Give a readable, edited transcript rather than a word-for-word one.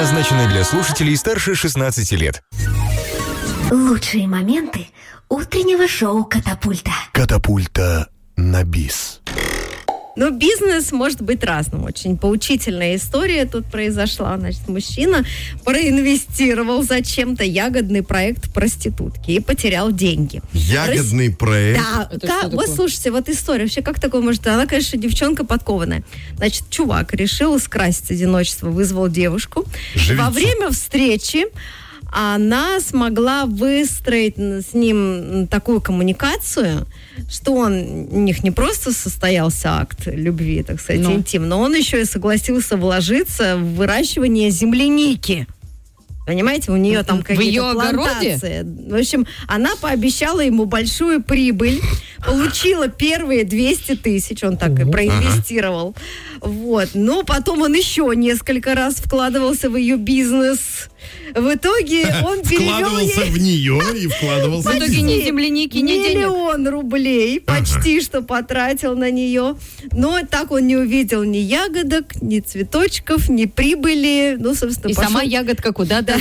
Предназначены для слушателей старше 16 лет. Лучшие моменты утреннего шоу «Катапульта». Катапульта на бис. Ну, бизнес может быть разным. Очень поучительная история тут произошла. Значит, мужчина проинвестировал зачем-то ягодный проект проститутки и потерял деньги. Ягодный проект? Да, вот слушайте, вот история. Вообще, как такое может... Она, конечно, девчонка подкованная. Значит, чувак решил скрасить одиночество, вызвал девушку. Живите. Во время встречи она смогла выстроить с ним такую коммуникацию, что у них не просто состоялся акт любви, так сказать, интим, но он еще и согласился вложиться в выращивание земляники. Понимаете, у нее там какие-то плантации. В общем, она пообещала ему большую прибыль, получила первые 200 тысяч, он так и проинвестировал. Вот. Но потом он еще несколько раз вкладывался в ее бизнес. В итоге он вкладывался в нее и вкладывался в итоге бизнес. ни земляники, ни денег. 1 000 000 рублей почти что потратил на нее. Но так он не увидел ни ягодок, ни цветочков, ни прибыли. Ну, собственно, и сама ягодка куда-то